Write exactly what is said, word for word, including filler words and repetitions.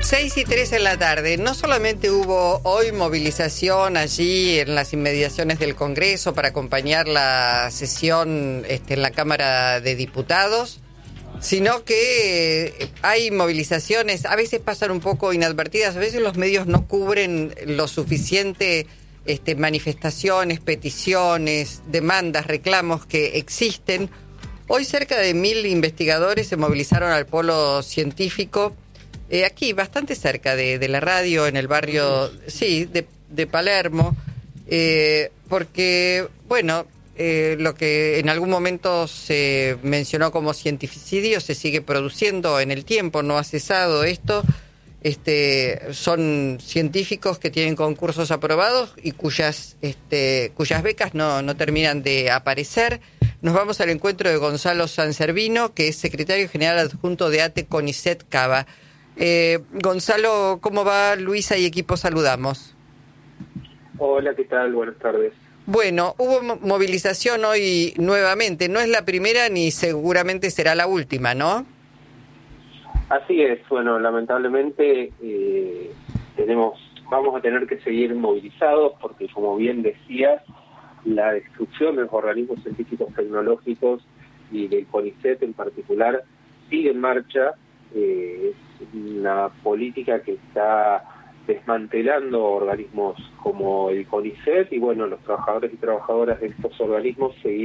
seis y tres en la tarde. No solamente hubo hoy movilización allí en las inmediaciones del Congreso para acompañar la sesión este, en la Cámara de Diputados, sino que hay movilizaciones, a veces pasan un poco inadvertidas, a veces los medios no cubren lo suficiente este, manifestaciones, peticiones, demandas, reclamos que existen. Hoy cerca de mil investigadores se movilizaron al polo científico, eh, aquí bastante cerca de, de la radio, en el barrio, sí, de, de Palermo, eh, porque, bueno, eh, lo que en algún momento se mencionó como cientificidio se sigue produciendo en el tiempo, no ha cesado esto. Este, son científicos que tienen concursos aprobados y cuyas, este, cuyas becas no, no terminan de aparecer. Nos vamos al encuentro de Gonzalo Sanservino, que es secretario general adjunto de ATE CONICET Cava. Eh, Gonzalo, ¿cómo va? Luisa y equipo saludamos. Hola, ¿qué tal? Buenas tardes. Bueno, hubo movilización hoy nuevamente. No es la primera ni seguramente será la última, ¿no? Así es. Bueno, lamentablemente eh, tenemos, vamos a tener que seguir movilizados porque, como bien decías, la destrucción de los organismos científicos tecnológicos y del CONICET en particular sigue en marcha. Eh, es una política que está desmantelando organismos como el CONICET y, bueno, los trabajadores y trabajadoras de estos organismos seguirán